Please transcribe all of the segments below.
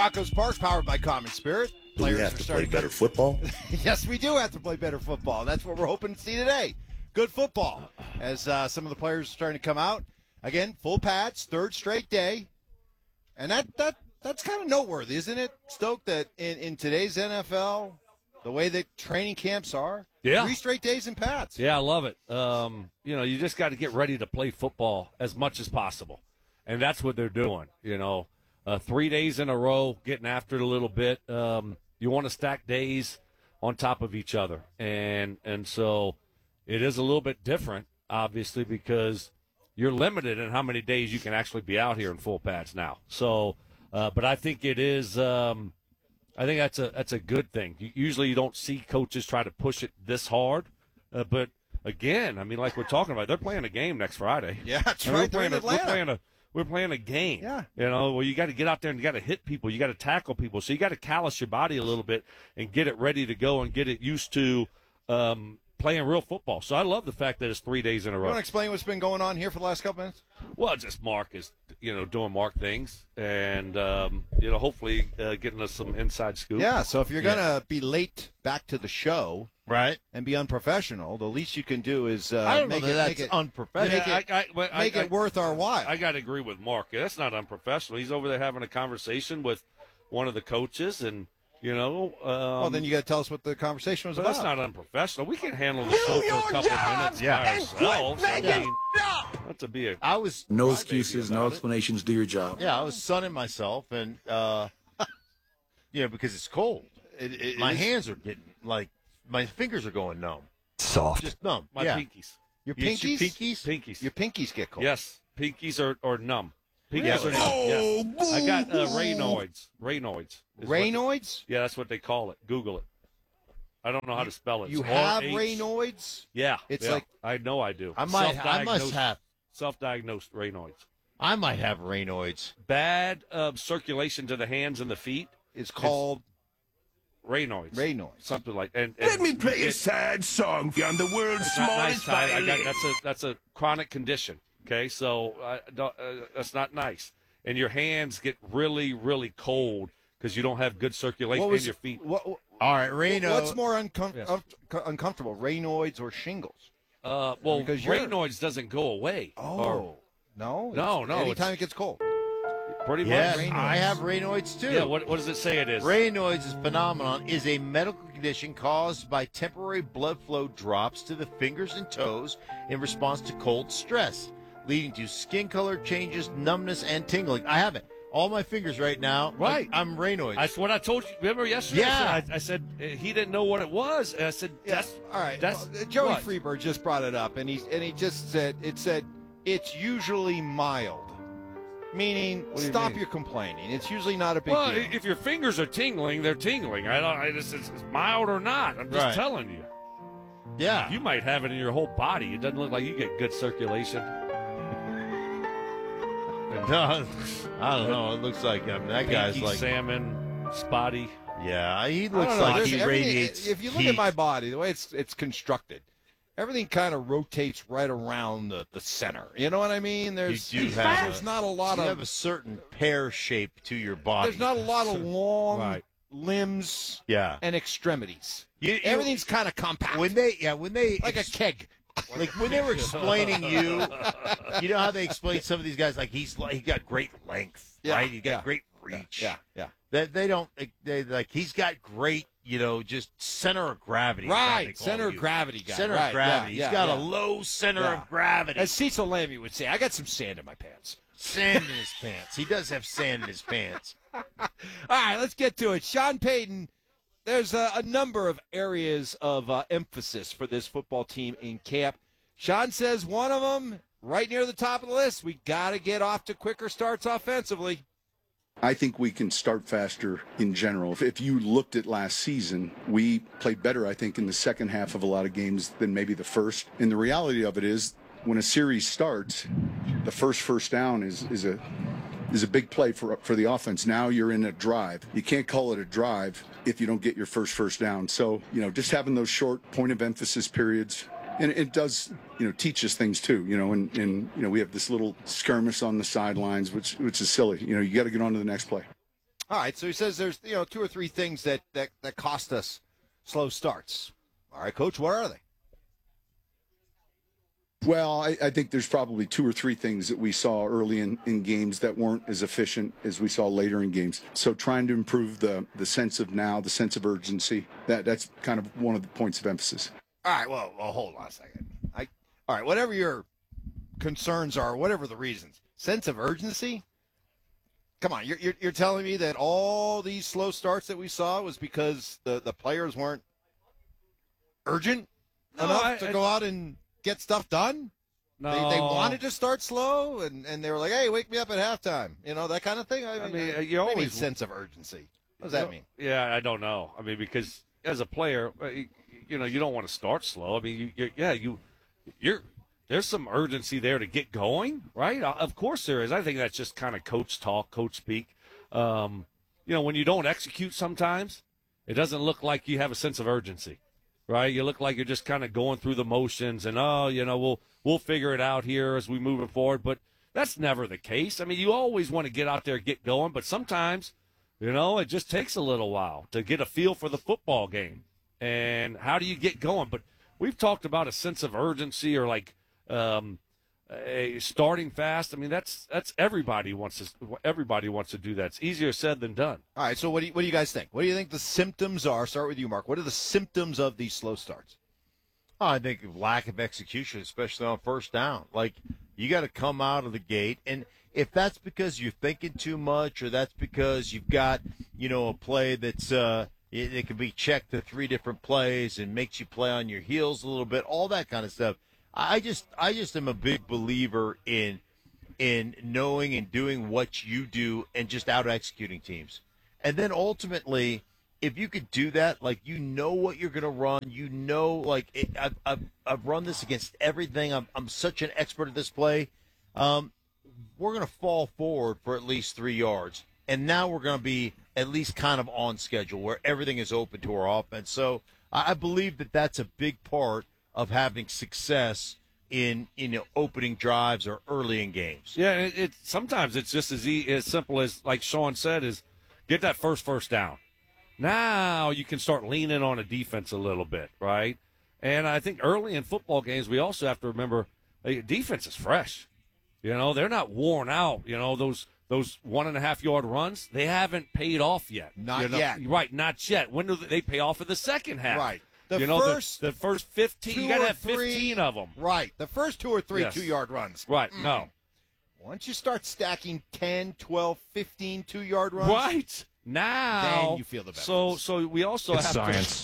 Broncos Park, powered by Common Spirit. Players we have to play better football? Yes, we do have to play better football. That's what we're hoping to see today. Good football, as some of the players are starting to come out. Again, full pads, third straight day. And that's kind of noteworthy, isn't it, Stoke, that in today's NFL, the way that training camps are, 3 straight days in pads. Yeah, I love it. You just got to get ready to play football as much as possible. And that's what they're doing, 3 days in a row, getting after it a little bit. You want to stack days on top of each other. And so it is a little bit different, obviously, because you're limited in how many days you can actually be out here in full pads now. So, but I think it is I think that's a good thing. Usually you don't see coaches try to push it this hard. But, again, I mean, like we're talking about, they're playing a game next Friday. Yeah, that's right. We're playing a game. Yeah. Well, you got to get out there and you got to hit people. You got to tackle people. So you got to callous your body a little bit and get it ready to go and get it used to playing real football. So I love the fact that it's 3 days in a row. You want to explain what's been going on here for the last couple minutes? Well, just Mark is, doing Mark things and, hopefully getting us some inside scoop. Yeah, so if you're going to be late back to the show, right, and be unprofessional, the least you can do is I don't know that's unprofessional. Make it worth our while. I got to agree with Mark. That's not unprofessional. He's over there having a conversation with one of the coaches, and well, then you got to tell us what the conversation was about. That's not unprofessional. We can handle the show for a couple minutes by ourselves. Not to be no excuses, no explanations. Do your job. Yeah, I was sunning myself, and because it's cold. My hands are getting my fingers are going numb. Soft. Just numb. My pinkies. Your pinkies? Pinkies. Your pinkies get cold. Yes, pinkies are numb. Pinkies are numb. Yes. I got Raynaud's. Raynaud's? Yeah, that's what they call it. Google it. I don't know how to spell it. You have Raynaud's? Yeah. It's like I know I do. I must have self-diagnosed Raynaud's. I might have Raynaud's. Bad circulation to the hands and the feet. It's called Raynaud's. Something like and let me play a sad song on the world's smallest violin. That's a chronic condition. Okay, so that's not nice. And your hands get really, really cold because you don't have good circulation in your feet. All right, Raynaud's. What's more uncomfortable, Raynaud's or shingles? Because Raynaud's doesn't go away. Oh, no? Anytime it gets cold. Pretty much. Yes, I have Raynaud's too. Yeah, what does it say it is? Raynaud's phenomenon is a medical condition caused by temporary blood flow drops to the fingers and toes in response to cold stress, leading to skin color changes, numbness, and tingling. I have it. All my fingers right now. Right. I'm Raynaud's. That's what I told you. Remember yesterday? Yeah. I said he didn't know what it was. And I said, all right. Joey Freeberg just brought it up, and he just said it's usually mild. Meaning, stop your complaining. It's usually not a big deal. Well, if your fingers are tingling, they're tingling. It's mild or not. I'm just telling you. Yeah. You might have it in your whole body. It doesn't look like you get good circulation. No, I don't know. It looks like that guy's like salmon, spotty. Yeah, he looks like he radiates. If you look at my body, the way it's constructed, everything kind of rotates right around the center. You know what I mean? There's not a lot of. You have a certain pear shape to your body. There's not a lot of long limbs. And extremities. Everything's kind of compact. When they like a keg. Like when they were explaining you know how they explain some of these guys, like he got great length, right? He got great reach. Yeah. That he's got great, just center of gravity. Right, center of gravity guy. Center of gravity. He's got a low center of gravity. As Cecil Lammy would say, I got some sand in my pants. Sand in his pants. He does have sand in his pants. All right, let's get to it. Sean Payton. There's a number of areas of emphasis for this football team in camp. Sean says one of them, right near the top of the list, we got to get off to quicker starts offensively. I think we can start faster in general. If you looked at last season, we played better, I think, in the second half of a lot of games than maybe the first. And the reality of it is, when a series starts, the first down is a big play for the offense. Now you're in a drive. You can't call it a drive if you don't get your first down. So, just having those short point of emphasis periods, and it does, teach us things too, and we have this little skirmish on the sidelines, which is silly. You got to get on to the next play. All right, so he says there's 2 or 3 things that cost us slow starts. All right, Coach, what are they? Well, I think there's probably 2 or 3 things that we saw early in games that weren't as efficient as we saw later in games. So trying to improve the sense of now, the sense of urgency, that's kind of one of the points of emphasis. All right, well, hold on a second. All right, whatever your concerns are, whatever the reasons, sense of urgency? Come on, you're telling me that all these slow starts that we saw was because the players weren't urgent enough to go out and get stuff done? No. They wanted to start slow, and they were like, hey, wake me up at halftime. That kind of thing? I mean, you always sense of urgency. What does that mean? Yeah, I don't know. I mean, because as a player, you don't want to start slow. I mean, there's some urgency there to get going, right? Of course there is. I think that's just kind of coach talk, coach speak. When you don't execute sometimes, it doesn't look like you have a sense of urgency, right? You look like you're just kind of going through the motions and, we'll figure it out here as we move it forward. But that's never the case. I mean, you always want to get out there, get going, but sometimes, it just takes a little while to get a feel for the football game. And how do you get going? But we've talked about a sense of urgency or like starting fast. I mean, that's everybody wants to do that. It's easier said than done. All right, so what do you guys think? What do you think the symptoms are? Start with you, Mark. What are the symptoms of these slow starts? I think lack of execution, especially on first down. Like, you got to come out of the gate, and if that's because you're thinking too much or that's because you've got, a play that's it can be checked to 3 different plays and makes you play on your heels a little bit, all that kind of stuff. I just am a big believer in knowing and doing what you do and just out executing teams. And then ultimately, if you could do that, like what you're going to run, I've run this against everything. I'm such an expert at this play. We're going to fall forward for at least 3 yards. And now we're going to be at least kind of on schedule where everything is open to our offense. So I believe that that's a big part of having success in opening drives or early in games. Yeah, sometimes it's just as simple as, like Sean said, is get that first down. Now you can start leaning on a defense a little bit, right? And I think early in football games, we also have to remember defense is fresh. They're not worn out. Those 1.5 yard runs, they haven't paid off yet. Not yet. Right, not yet. When do they pay off in the second half? Right. The first 15, you got to have 15 of them. Right. The first 2 or 3 Yes. 2-yard runs. Right, no. Once you start stacking 10, 12, 15 2-yard runs. Right. Now. Then you feel the benefits. So we also have science.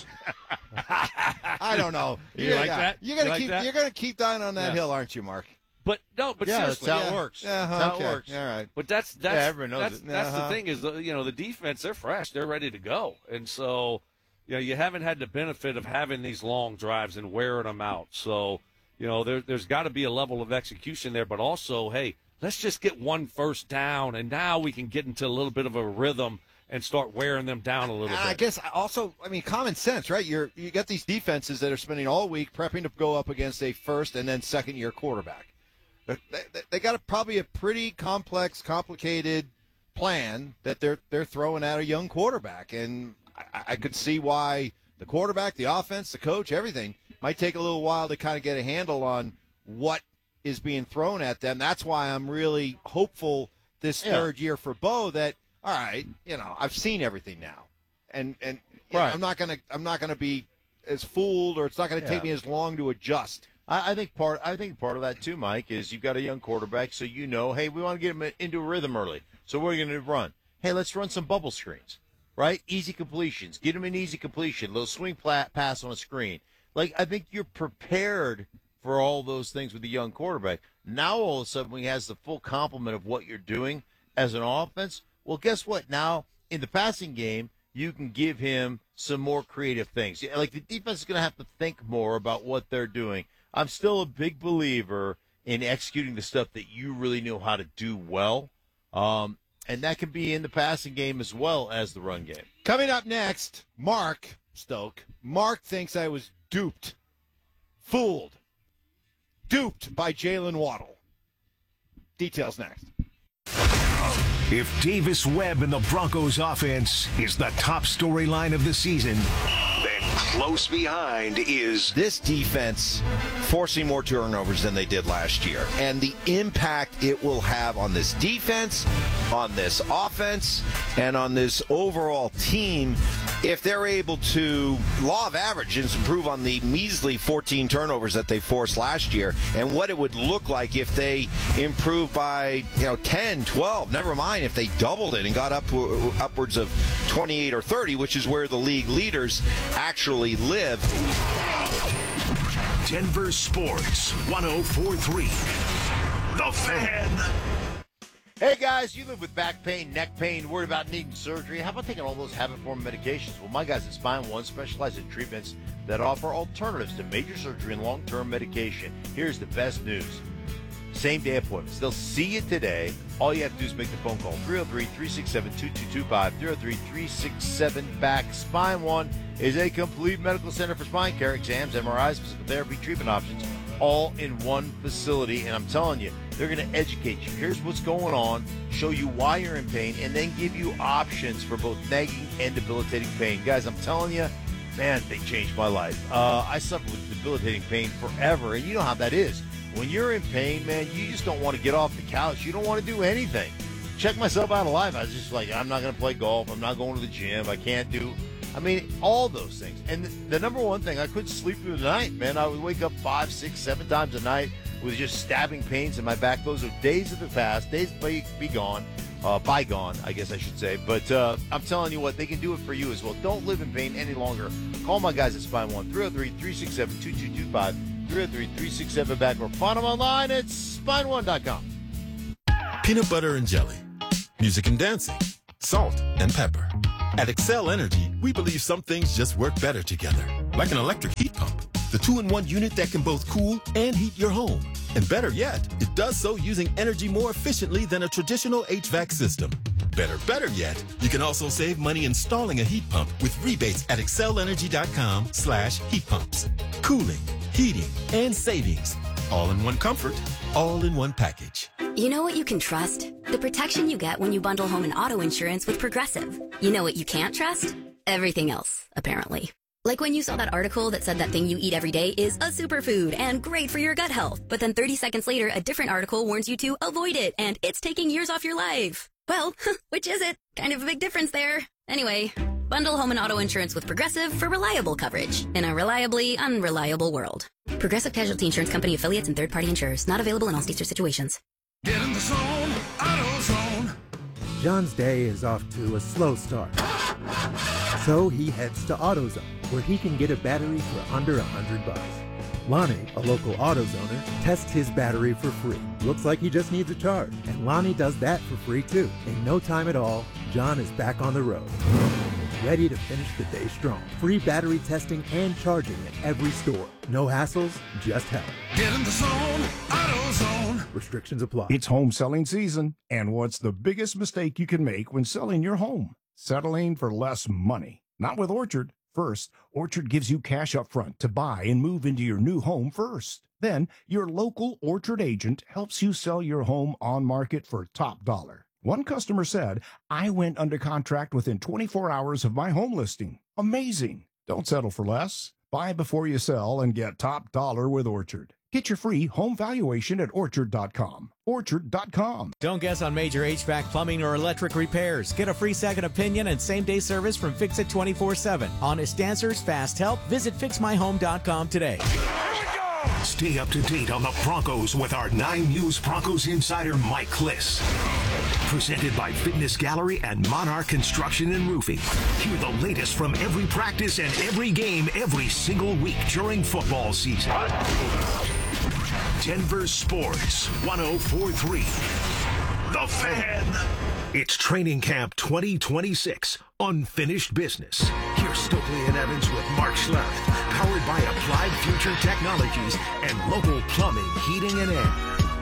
I don't know. You like that? You're gonna You like keep. that? You're gonna keep dying on that Yeah. hill, aren't you, Mark? But That's seriously. how it works. Yeah, That's how okay. it works. All right. But that's everyone knows that's, it. that's the thing is, the defense, they're fresh. They're ready to go. And so, you haven't had the benefit of having these long drives and wearing them out. So, there's got to be a level of execution there. But also, hey, let's just get one first down, and now we can get into a little bit of a rhythm and start wearing them down a little bit. I guess also, common sense, right? You got these defenses that are spending all week prepping to go up against a first and then second-year quarterback. They got probably a pretty complex, complicated plan that they're throwing at a young quarterback, and I could see why the quarterback, the offense, the coach, everything might take a little while to kind of get a handle on what is being thrown at them. That's why I'm really hopeful this third year for Bo that, all right, I've seen everything now, and Right. I'm not gonna be as fooled, or it's not gonna take me as long to adjust. I think part of that too, Mike, is you've got a young quarterback, so hey, we want to get him into a rhythm early. So what are you going to run? Hey, let's run some bubble screens, right? Easy completions. Get him an easy completion, little swing pass on a screen. Like, I think you're prepared for all those things with a young quarterback. Now all of a sudden, when he has the full complement of what you're doing as an offense, well, guess what? Now in the passing game, you can give him some more creative things. Like, the defense is going to have to think more about what they're doing. I'm still a big believer in executing the stuff that you really know how to do well. And that can be in the passing game as well as the run game. Coming up next, Mark Stoke. Mark thinks I was duped by Jalen Waddle. Details next. If Davis Webb and the Broncos offense is the top storyline of the season, then close behind is This defense forcing more turnovers than they did last year, and the impact it will have on this defense, on this offense, and on this overall team if they're able to, law of averages, improve on the measly 14 turnovers that they forced last year, and what it would look like if they improved by 10, 12, never mind if they doubled it and got upwards of 28 or 30, which is where the league leaders actually live. Denver Sports 104.3. The Fan. Hey guys, you live with back pain, neck pain, worried about needing surgery. How about taking all those habit-forming medications? Well, my guys at Spine One specialize in treatments that offer alternatives to major surgery and long-term medication. Here's the best news. Same-day appointments. They'll see you today. All you have to do is make the phone call. 303-367-2225, 303-367-BACK. Spine One is a complete medical center for spine care, exams, MRIs, physical therapy, treatment options, all in one facility. And I'm telling you, they're going to educate you. Here's what's going on, show you why you're in pain, and then give you options for both nagging and debilitating pain. Guys, I'm telling you, man, they changed my life. I suffered with debilitating pain forever, and you know how that is. When you're in pain, man, you just don't want to get off the couch. You don't want to do anything. Check myself out of life. I was just like, I'm not going to play golf. I'm not going to the gym. I can't do, all those things. And the number one thing, I couldn't sleep through the night, man. I would wake up 5, 6, 7 times a night with just stabbing pains in my back. Those are days of the past, days bygone, I guess I should say. But I'm telling you what, they can do it for you as well. Don't live in pain any longer. Call my guys at Spine One, 303-367-2225, 303-367-BACK, or find them online at spineone.com. Peanut butter and jelly, music and dancing, salt and pepper. At Excel Energy, we believe some things just work better together, like an electric heat pump, the 2-in-1 unit that can both cool and heat your home. And better yet, it does so using energy more efficiently than a traditional HVAC system. Better yet, you can also save money installing a heat pump with rebates at excelenergy.com/heat pumps. Cooling, heating, and savings. All in one comfort, all in one package. You know what you can trust? The protection you get when you bundle home and auto insurance with Progressive. You know what you can't trust? Everything else, apparently. Like when you saw that article that said that thing you eat every day is a superfood and great for your gut health, but then 30 seconds later, a different article warns you to avoid it and it's taking years off your life. Well, which is it? Kind of a big difference there. Anyway, bundle home and auto insurance with Progressive for reliable coverage in a reliably unreliable world. Progressive Casualty Insurance Company affiliates and third-party insurers. Not available in all states or situations. Get in the zone, AutoZone. John's day is off to a slow start. So he heads to AutoZone, where he can get a battery for under $100. Lonnie, a local AutoZoner, tests his battery for free. Looks like he just needs a charge, and Lonnie does that for free too. In no time at all, John is back on the road, ready to finish the day strong. Free battery testing and charging at every store. No hassles, just help. Get in the zone, AutoZone. Restrictions apply. It's home selling season, and what's the biggest mistake you can make when selling your home? Settling for less money. Not with Orchard. First, Orchard gives you cash up front to buy and move into your new home first. Then, your local Orchard agent helps you sell your home on market for top dollar. One customer said, I went under contract within 24 hours of my home listing. Amazing. Don't settle for less. Buy before you sell and get top dollar with Orchard. Get your free home valuation at Orchard.com. Orchard.com. Don't guess on major HVAC, plumbing, or electric repairs. Get a free second opinion and same-day service from Fix It 24/7. Honest answers, fast help. Visit FixMyHome.com today. Stay up to date on the Broncos with our 9 News Broncos insider Mike Kliss. Presented by Fitness Gallery and Monarch Construction and Roofing. Hear the latest from every practice and every game every single week during football season. Denver Sports 104.3. The Fan. It's Training Camp 2026. Unfinished Business. Here's Stokely and Evans with Mark Schlereth. Powered by Applied Future Technologies and local plumbing, heating, and air.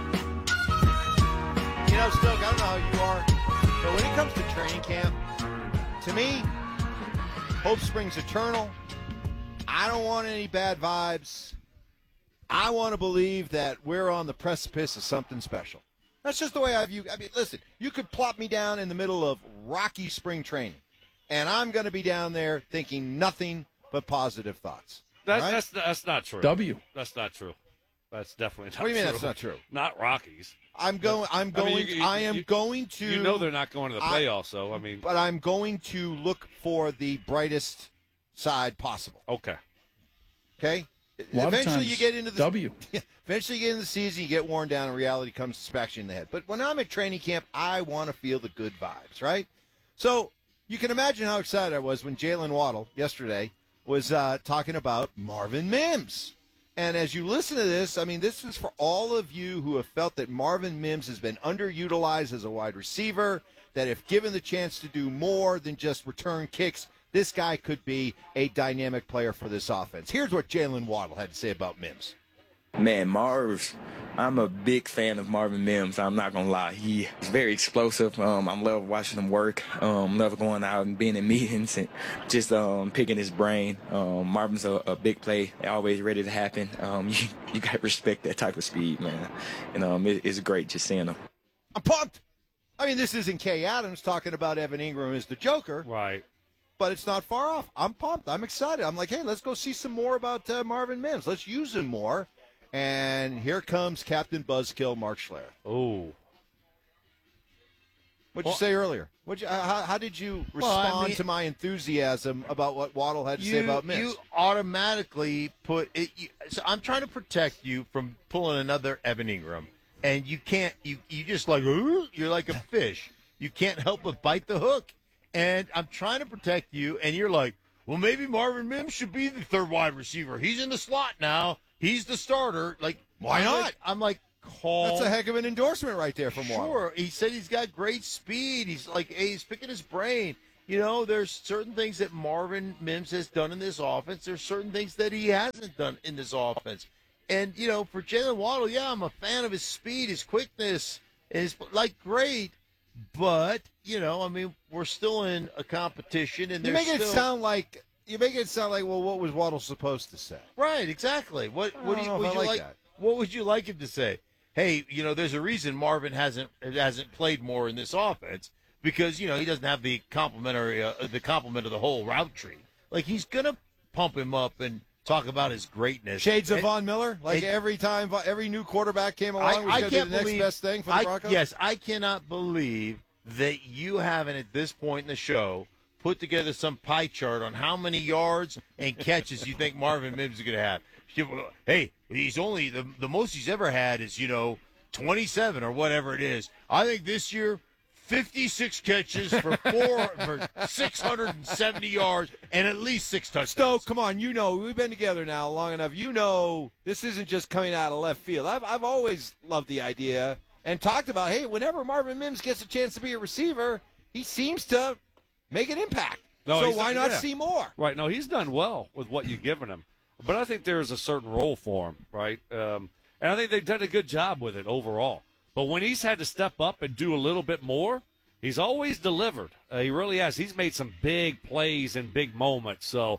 You know, Stoke, I don't know how you are, but when it comes to training camp, to me, hope springs eternal. I don't want any bad vibes. I want to believe that we're on the precipice of something special. That's just the way I view. I mean, listen, you could plop me down in the middle of rocky spring training, and I'm going to be down there thinking nothing but positive thoughts. That's not true. W. That's not true. That's definitely not true. What do you mean that's not true? Not Rockies. I am going to. You know they're not going to the playoffs, so I mean. But I'm going to look for the brightest side possible. Okay. Okay. Eventually, you get into the W. Eventually, you get into the season, you get worn down, and reality comes to smack you in the head. But when I'm at training camp, I want to feel the good vibes, right? So you can imagine how excited I was when Jalen Waddle yesterday was talking about Marvin Mims. And as you listen to this, I mean, this is for all of you who have felt that Marvin Mims has been underutilized as a wide receiver, that if given the chance to do more than just return kicks, this guy could be a dynamic player for this offense. Here's what Jalen Waddle had to say about Mims. Man, I'm a big fan of Marvin Mims. I'm not going to lie. He's very explosive. I love watching him work. Love going out and being in meetings and just picking his brain. Marvin's a big play, always ready to happen. You got to respect that type of speed, man. And it's great just seeing him. I'm pumped. I mean, this isn't Kay Adams talking about Evan Ingram as the Joker. Right. But it's not far off. I'm pumped. I'm excited. I'm like, hey, let's go see some more about Marvin Mims. Let's use him more. And here comes Captain Buzzkill, Mark Schlereth. Oh. What'd you say earlier? How did you respond to my enthusiasm about what Waddle had to say about Mims? You automatically put it. So I'm trying to protect you from pulling another Evan Ingram, and you can't. You just like you're like a fish. You can't help but bite the hook. And I'm trying to protect you, and you're like, well, maybe Marvin Mims should be the third wide receiver. He's in the slot now. He's the starter. Like, why not? I'm like, call. That's a heck of an endorsement right there from Waddle. Sure. He said he's got great speed. He's like, hey, he's picking his brain. You know, there's certain things that Marvin Mims has done in this offense. There's certain things that he hasn't done in this offense. And, you know, for Jalen Waddle, yeah, I'm a fan of his speed, his quickness, his, like, great. But, you know, I mean, we're still in a competition, and you make it sound like well, what was Waddle supposed to say? Right, exactly. What would you like? That. What would you like him to say? Hey, you know, there's a reason Marvin hasn't played more in this offense because you know he doesn't have the complement of the whole route tree. Like he's gonna pump him up and talk about his greatness. Shades of Von Miller? Like every time every new quarterback came along, was going to be the next best thing for the Broncos? Yes, I cannot believe that you haven't, at this point in the show, put together some pie chart on how many yards and catches you think Marvin Mims is going to have. Hey, he's only, the most he's ever had is, 27 or whatever it is. I think this year, 56 catches for 670 yards and at least 6 touchdowns. Stoke, come on, we've been together now long enough. This isn't just coming out of left field. I've always loved the idea and talked about, hey, whenever Marvin Mims gets a chance to be a receiver, he seems to make an impact. So why not see more? Right. No, he's done well with what you've given him. But I think there's a certain role for him, right? And I think they've done a good job with it overall. But when he's had to step up and do a little bit more, he's always delivered. He really has. He's made some big plays and big moments. So,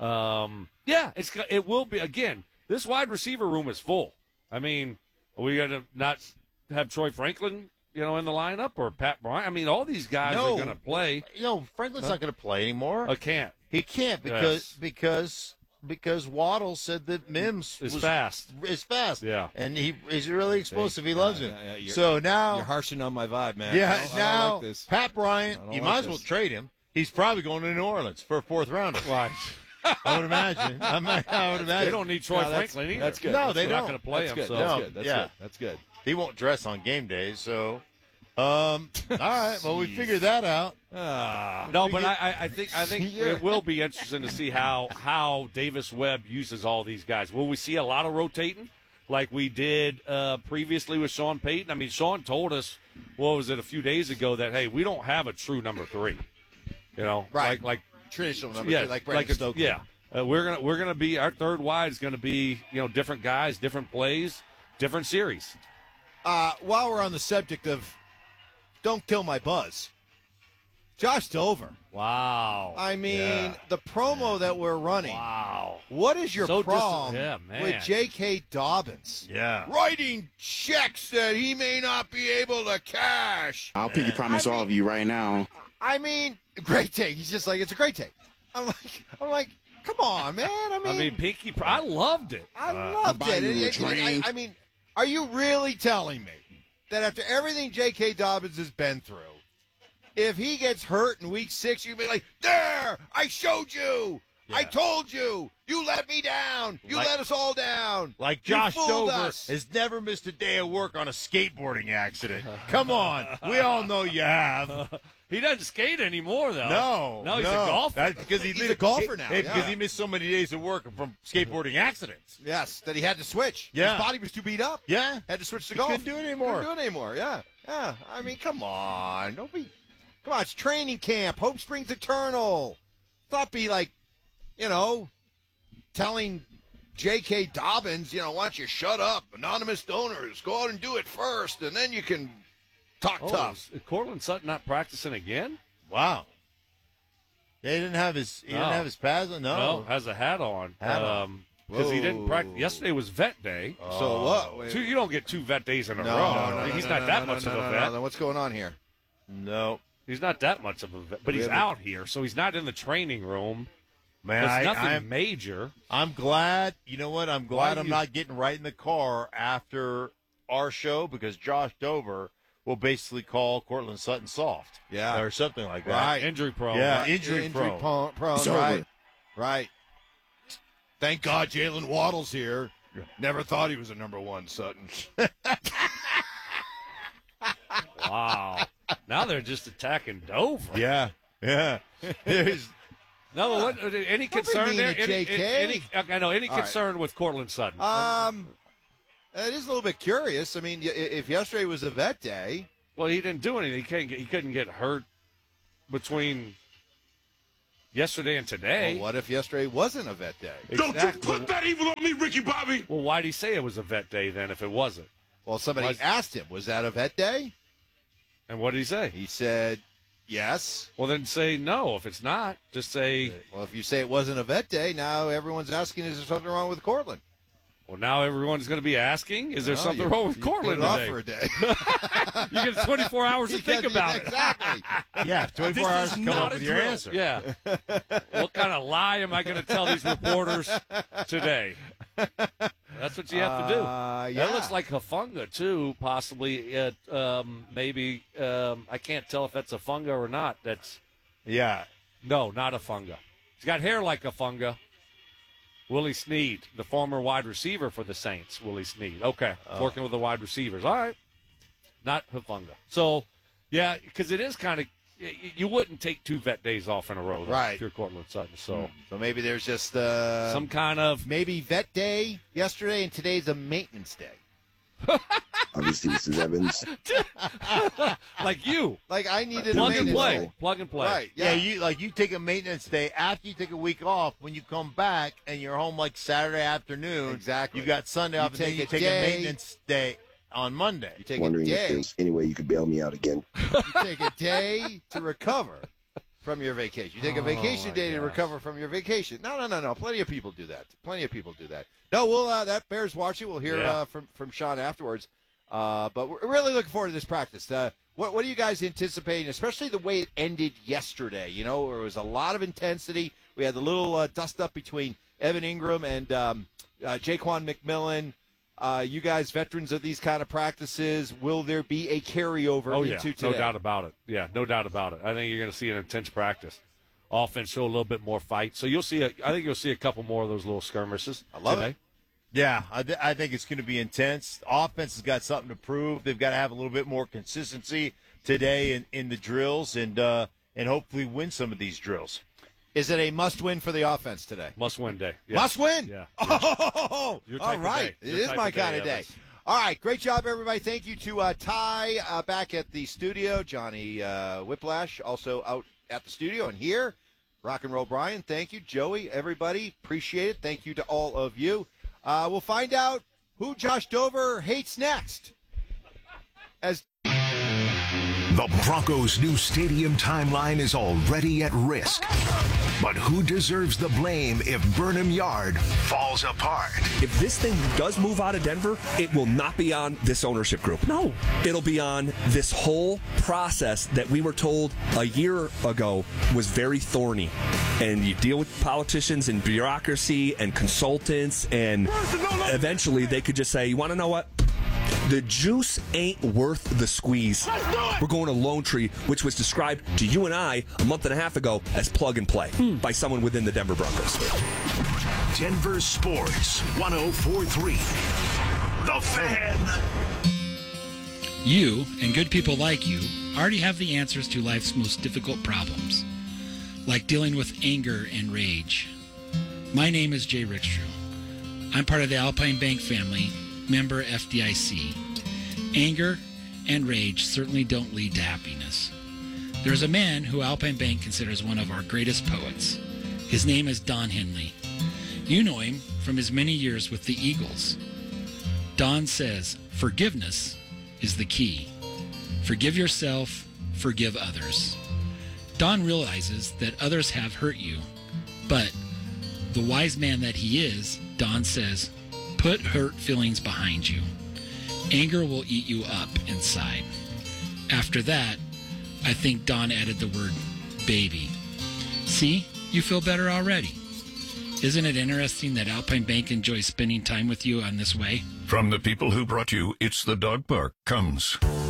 it will be, again, this wide receiver room is full. I mean, are we going to not have Troy Franklin, in the lineup or Pat Bryant? I mean, all these guys are going to play. Franklin's not going to play anymore. Can't. He can't because Waddle said that Mims is fast. Yeah. And he's really explosive. He loves it. So now you're harshing on my vibe, man. Yeah, I now like this. Pat Bryant, you might as well trade him. He's probably going to New Orleans for a fourth rounder. Right. I would imagine. I would imagine. They don't need Troy Franklin either. That's good. No, they don't. They're not going to play him. Good. So. That's good. He won't dress on game days, so. All right. Well, we figured that out. No, but I think it will be interesting to see how Davis Webb uses all these guys. Will we see a lot of rotating like we did previously with Sean Payton? I mean, Sean told us, a few days ago that, hey, we don't have a true number 3. Right. Like traditional number 3, like Brandon Stokely. Yeah. We're gonna be, our third wide is gonna be, different guys, different plays, different series. While we're on the subject of don't kill my buzz, Josh Dover. Wow. I mean, the promo that we're running. Wow. What is your problem man. with J.K. Dobbins? Yeah. Writing checks that he may not be able to cash. I'll pinky promise all of you right now. I mean, great take. He's just like, it's a great take. I'm like, come on, man. I mean I loved it. I loved it. I mean, are you really telling me that after everything J.K. Dobbins has been through, if he gets hurt in week 6, you'd be like, there, I showed you. Yeah. I told you. You let me down. You let us all down. Like Josh Dover has never missed a day of work on a skateboarding accident. Come on. We all know you have. He doesn't skate anymore, though. No, he's a golfer. That's because he's a golfer now. Because he missed so many days of work from skateboarding accidents. Yes, that he had to switch. Yeah. His body was too beat up. Yeah. Had to switch to golf. Couldn't do it anymore. Yeah. I mean, come on. Come on, it's training camp. Hope Springs Eternal. Thought be like, telling J.K. Dobbins, why don't you shut up? Anonymous donors, go out and do it first, and then you can talk tough. Is Cortland Sutton not practicing again? Wow. They didn't have his pads on? No, has a hat on. Because he didn't practice. Yesterday was vet day. So what? You don't get 2 vet days in a row. He's not that much of a vet. No. What's going on here? No. He's not that much of a vet. But he's out here, so he's not in the training room. Man, there's nothing major. I'm glad. You know what? I'm glad I'm not getting right in the car after our show because Josh Dover will basically call Cortland Sutton soft. Yeah. Or something like that. Right. Injury prone. Yeah, right. injury prone. Right. Thank God Jalen Waddle's here. Never thought he was a number 1, Sutton. Wow. Now they're just attacking Dover. Yeah. There's any concern there? Any All concern with Cortland Sutton? It is a little bit curious. I mean, if yesterday was a vet day. Well, he didn't do anything. He couldn't get hurt between yesterday and today. Well, what if yesterday wasn't a vet day? Exactly. Don't you put that evil on me, Ricky Bobby. Well, why'd he say it was a vet day then if it wasn't? Well, somebody asked him, was that a vet day? And what did he say? He said, yes. Well, then say no if it's not. Just say. Well, if you say it wasn't a vet day, now everyone's asking, is there something wrong with Cortland? Well, now everyone's going to be asking, is there something wrong with Cortland today? For a day. You get 24 hours to think about it. Exactly. Yeah, 24 hours to come up with your answer. Yeah. What kind of lie am I going to tell these reporters today? That's what you have to do. That looks like Hufanga, too, possibly. Maybe. I can't tell if that's a funga or not. No, not a funga. He's got hair like a funga. Willie Snead, the former wide receiver for the Saints. Willie Snead. Okay, working with the wide receivers. All right. Not Hufanga. So, yeah, because it is kind of – you wouldn't take 2 vet days off in a row. Right. If you're Cortland Sutton. So maybe there's just some kind of – maybe vet day yesterday and today's a maintenance day. Obviously, Mrs. Evans. Like you. Like I needed plug a and play. Day. Plug and play. Right. Yeah, you take a maintenance day after you take a week off. When you come back and you're home like Saturday afternoon, exactly. You got Sunday off, and then you take a maintenance day on Monday. You take Wondering a day. if there's any way you could bail me out again. You take a day to recover from your vacation. You take a vacation day to recover from your vacation. No. Plenty of people do that. No, we'll that bears watching. We'll hear from Sean afterwards. But we're really looking forward to this practice. What are you guys anticipating, especially the way it ended yesterday? Where it was a lot of intensity. We had the little dust-up between Evan Ingram and Jaquan McMillan. You guys, veterans of these kind of practices, will there be a carryover into today? No doubt about it. Yeah, no doubt about it. I think you're going to see an intense practice. Offense show a little bit more fight. So I think you'll see a couple more of those little skirmishes. I love it. Yeah, I think it's going to be intense. The offense has got something to prove. They've got to have a little bit more consistency today in the drills and hopefully win some of these drills. Is it a must-win for the offense today? Must-win day. Yeah. Must-win? Yeah. Oh, all right. It is my kind of day. All right, great job, everybody. Thank you to Ty back at the studio, Johnny Whiplash also out at the studio and here. Rock and Roll Brian, thank you. Joey, everybody, appreciate it. Thank you to all of you. We'll find out who Josh Dover hates next. The Broncos' new stadium timeline is already at risk. But who deserves the blame if Burnham Yard falls apart? If this thing does move out of Denver, it will not be on this ownership group. No. It'll be on this whole process that we were told a year ago was very thorny. And you deal with politicians and bureaucracy and consultants, and eventually they could just say, you want to know what? The juice ain't worth the squeeze. We're going to Lone Tree, which was described to you and I a month and a half ago as plug and play by someone within the Denver Broncos. Denver Sports 104.3. The Fan. You, and good people like you, already have the answers to life's most difficult problems, like dealing with anger and rage. My name is Jay Rickstrew. I'm part of the Alpine Bank family, member FDIC. Anger and rage certainly don't lead to happiness. There's a man who Alpine Bank considers one of our greatest poets. His name is Don Henley. You know him from his many years with the Eagles. Don says, forgiveness is the key. Forgive yourself, forgive others. Don realizes that others have hurt you, but the wise man that he is, Don says, put hurt feelings behind you. Anger will eat you up inside. After that, I think Don added the word baby. See, you feel better already. Isn't it interesting that Alpine Bank enjoys spending time with you on this way? From the people who brought you It's the Dog Park comes